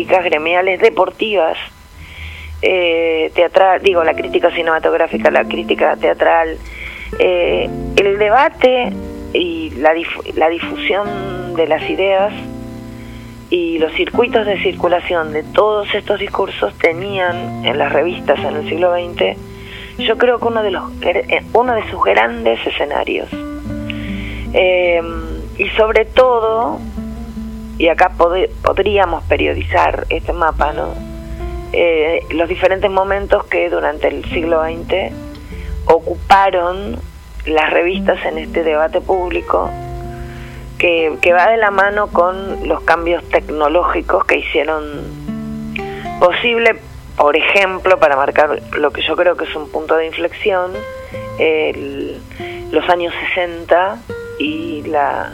críticas gremiales deportivas, teatral, la crítica cinematográfica, la crítica teatral, el debate y la difusión de las ideas y los circuitos de circulación de todos estos discursos tenían en las revistas en el siglo XX, yo creo que uno de sus grandes escenarios. Y sobre todo, y acá podríamos periodizar este mapa, ¿no? Los diferentes momentos que durante el siglo XX ocuparon las revistas en este debate público, que va de la mano con los cambios tecnológicos que hicieron posible, por ejemplo, para marcar lo que yo creo que es un punto de inflexión, los años 60 y la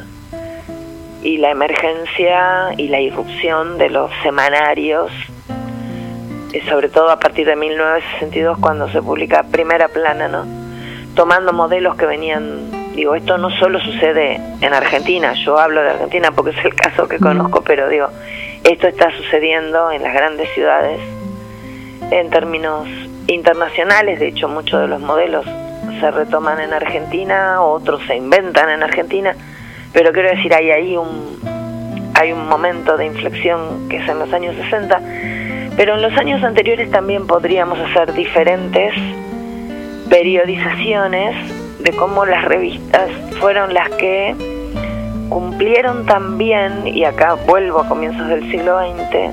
emergencia y la irrupción de los semanarios, sobre todo a partir de 1962, cuando se publica Primera Plana, ¿no? Tomando modelos que venían, esto no solo sucede en Argentina, yo hablo de Argentina porque es el caso que conozco, pero esto está sucediendo en las grandes ciudades en términos internacionales. De hecho, muchos de los modelos se retoman en Argentina, otros se inventan en Argentina, pero quiero decir, hay un momento de inflexión que es en los años 60, pero en los años anteriores también podríamos hacer diferentes periodizaciones de cómo las revistas fueron las que cumplieron también, y acá vuelvo a comienzos del siglo XX,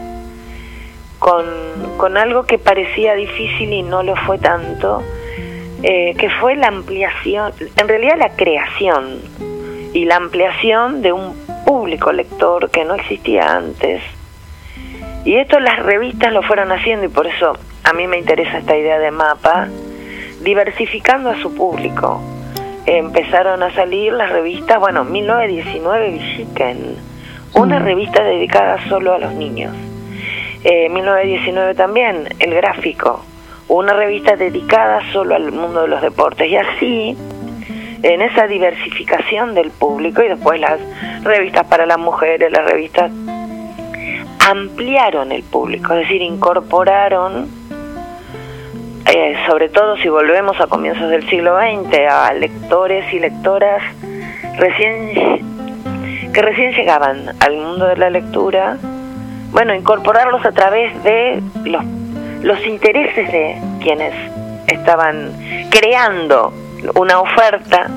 con algo que parecía difícil y no lo fue tanto, que fue la ampliación, en realidad la creación y la ampliación de un público lector que no existía antes. Y esto las revistas lo fueron haciendo, y por eso a mí me interesa esta idea de mapa, diversificando a su público. Empezaron a salir las revistas, 1919 Villiquen, una revista dedicada solo a los niños. 1919 también El Gráfico, una revista dedicada solo al mundo de los deportes. Y así, en esa diversificación del público, y después las revistas para las mujeres, las revistas ampliaron el público, es decir, incorporaron, sobre todo si volvemos a comienzos del siglo XX, a lectores y lectoras que recién llegaban al mundo de la lectura, incorporarlos a través de los intereses de quienes estaban creando una oferta,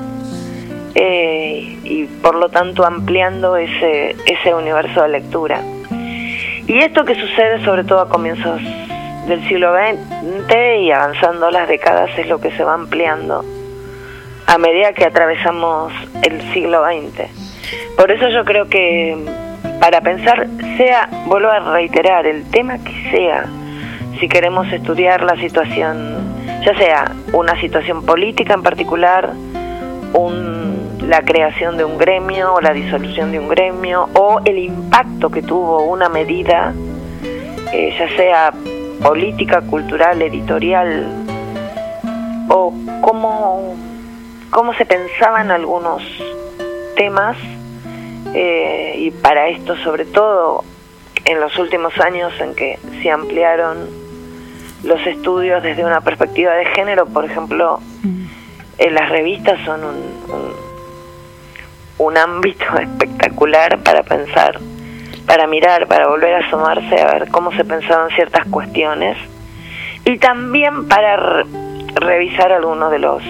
y por lo tanto ampliando ese universo de lectura. Y esto que sucede sobre todo a comienzos del siglo XX y avanzando las décadas es lo que se va ampliando a medida que atravesamos el siglo XX. Por eso yo creo que para pensar, vuelvo a reiterar, el tema que sea, si queremos estudiar la situación, ya sea una situación política en particular, la creación de un gremio o la disolución de un gremio, o el impacto que tuvo una medida, ya sea política, cultural, editorial, o cómo se pensaban algunos temas, y para esto sobre todo en los últimos años en que se ampliaron los estudios desde una perspectiva de género, por ejemplo, las revistas son un ámbito espectacular para pensar, para mirar, para volver a asomarse a ver cómo se pensaban ciertas cuestiones, y también para revisar algunos de los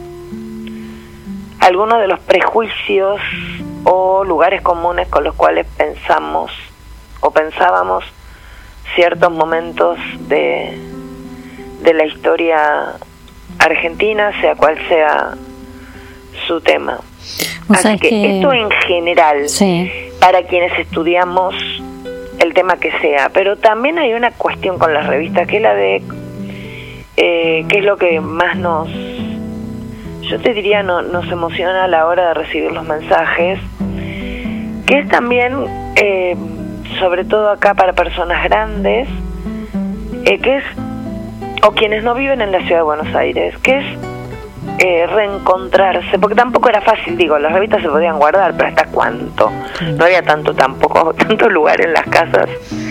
prejuicios o lugares comunes con los cuales pensamos o pensábamos ciertos momentos de la historia argentina, sea cual sea su tema. Así que esto en general, sí, para quienes estudiamos el tema que sea, pero también hay una cuestión con las revistas, que es la de que es lo que más yo te diría, nos emociona a la hora de recibir los mensajes, que es también, sobre todo acá para personas grandes, que es, o quienes no viven en la ciudad de Buenos Aires, que es reencontrarse, porque tampoco era fácil, las revistas se podían guardar, pero ¿hasta cuánto? No había tanto lugar en las casas